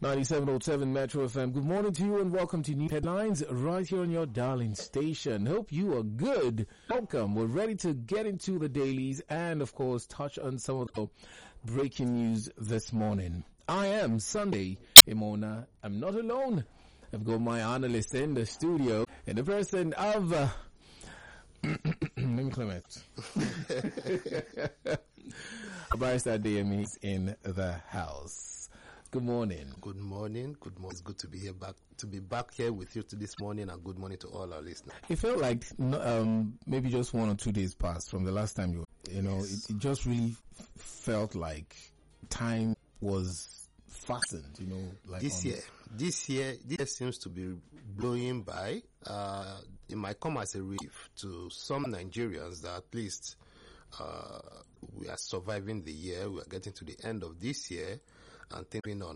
97.7 Metro FM. Good morning to you and welcome to New Headlines right here on your darling station. Hope you are good. Welcome. We're ready to get into the dailies and, of course, touch on some of the breaking news this morning. I am Sunday Imona. I'm not alone. I've got my analyst in the studio and the person of... let me clear it. Barrister DME is in the house. Good morning. Good morning. Good morning. It's good to be here back here with you this morning, and good morning to all our listeners. It felt like maybe just 1 or 2 days passed from the last time Yes. it just really felt like time was fastened, like this year seems to be blowing by. It might come as a relief to some Nigerians that at least we are surviving the year. We are getting to the end of this year and thinking on